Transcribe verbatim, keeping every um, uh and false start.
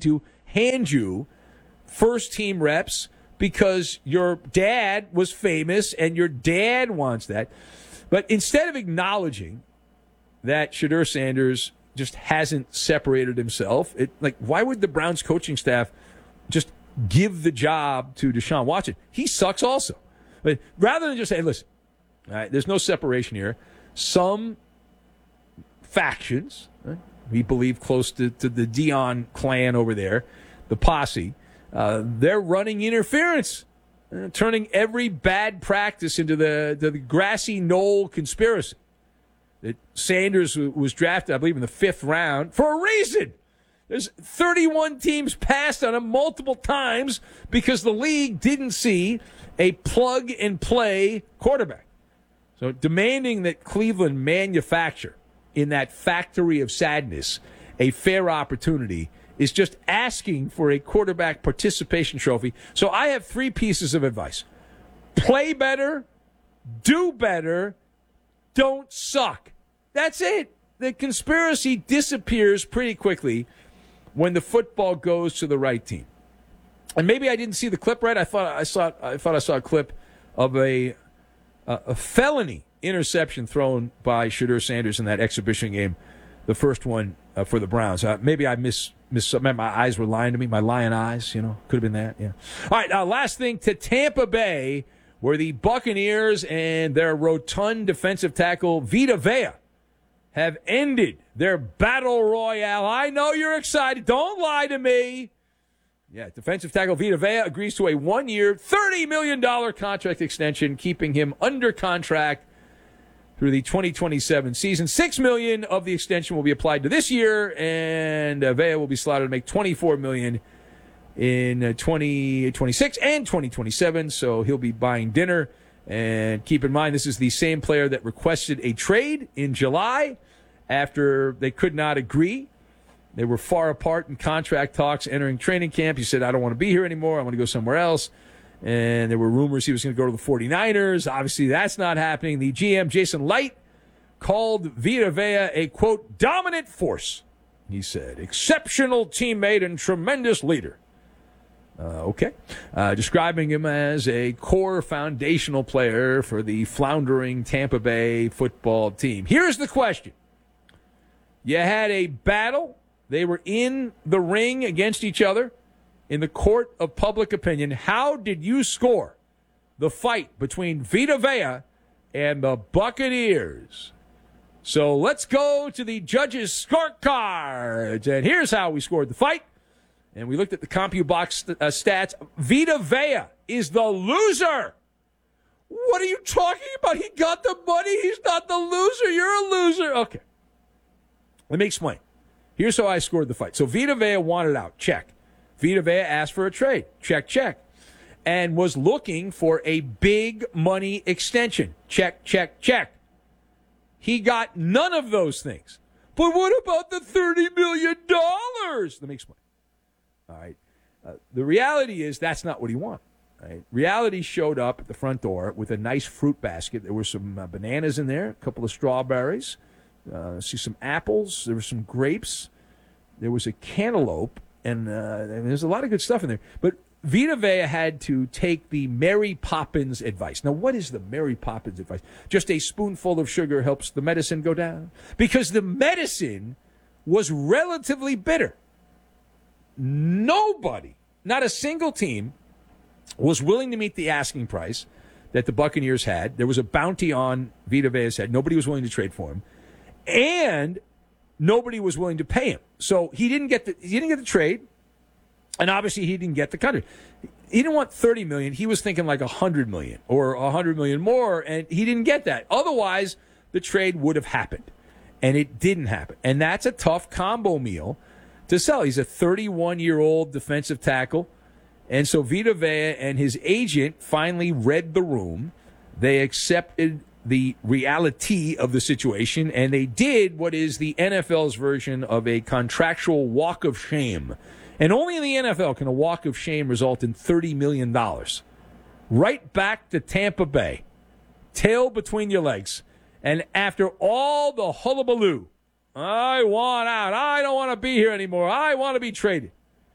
to hand you first-team reps because your dad was famous and your dad wants that. But instead of acknowledging that Shedeur Sanders just hasn't separated himself, it, like, why would the Browns coaching staff just give the job to Deshaun Watson? He sucks also. But rather than just say, listen, all right, there's no separation here. Some factions, right, we believe close to, to the Dion clan over there, the posse, uh, they're running interference, uh, turning every bad practice into the, the, the grassy knoll conspiracy. That Sanders was drafted, I believe, in the fifth round for a reason. There's thirty-one teams passed on him multiple times because the league didn't see a plug-and-play quarterback. So demanding that Cleveland manufacture in that factory of sadness a fair opportunity is just asking for a quarterback participation trophy. So I have three pieces of advice. Play better, do better, don't suck. That's it. The conspiracy disappears pretty quickly when the football goes to the right team. And maybe I didn't see the clip right. I thought I saw I thought I saw a clip of a uh, a felony interception thrown by Shedeur Sanders in that exhibition game, the first one uh, for the Browns. Uh, maybe I miss miss my eyes were lying to me, my lion eyes, you know, could have been that. Yeah. All right, uh, last thing to Tampa Bay, where the Buccaneers and their rotund defensive tackle Vita Vea have ended their battle royale. I know you're excited. Don't lie to me. Yeah, defensive tackle Vita Vea agrees to a one-year, thirty million dollars contract extension, keeping him under contract through the twenty twenty-seven season. six million dollars of the extension will be applied to this year, and uh, Vea will be slotted to make twenty-four million dollars in uh, twenty twenty-six and twenty twenty-seven, so he'll be buying dinner. And keep in mind, this is the same player that requested a trade in July after they could not agree. They were far apart in contract talks entering training camp. He said, I don't want to be here anymore. I want to go somewhere else. And there were rumors he was going to go to the 49ers. Obviously, that's not happening. The G M, Jason Light, called Vita Vea a, quote, dominant force. He said, exceptional teammate and tremendous leader. Uh, okay. Uh, describing him as a core foundational player for the floundering Tampa Bay football team. Here's the question. You had a battle. They were in the ring against each other in the court of public opinion. How did you score the fight between Vita Vea and the Buccaneers? So let's go to the judges' scorecards. And here's how we scored the fight. And we looked at the CompuBox st- uh, stats. Vita Vea is the loser. What are you talking about? He got the money. He's not the loser. You're a loser. Okay. Let me explain. Here's how I scored the fight. So Vita Vea wanted out. Check. Vita Vea asked for a trade. Check, check. And was looking for a big money extension. Check, check, check. He got none of those things. But what about the thirty million dollars? Let me explain. All right. Uh, the reality is that's not what he wanted. Right? Reality showed up at the front door with a nice fruit basket. There were some uh, bananas in there, a couple of strawberries, uh, see some apples. There were some grapes. There was a cantaloupe, and, uh, and there's a lot of good stuff in there. But Vita Vea had to take the Mary Poppins advice. Now, what is the Mary Poppins advice? Just a spoonful of sugar helps the medicine go down? Because the medicine was relatively bitter. Nobody, not a single team, was willing to meet the asking price that the Buccaneers had. There was a bounty on Vita Vea's head. Nobody was willing to trade for him. And nobody was willing to pay him. So he didn't get the he didn't get the trade. And obviously he didn't get the contract. He didn't want thirty million dollars. He was thinking like one hundred million dollars or one hundred million dollars more, and he didn't get that. Otherwise, the trade would have happened. And it didn't happen. And that's a tough combo meal to sell. He's a thirty-one-year-old defensive tackle. And so Vita Vea and his agent finally read the room. They accepted the reality of the situation, and they did what is the N F L's version of a contractual walk of shame. And only in the N F L can a walk of shame result in thirty million dollars. Right back to Tampa Bay. Tail between your legs. And after all the hullabaloo, I want out. I don't want to be here anymore. I want to be traded.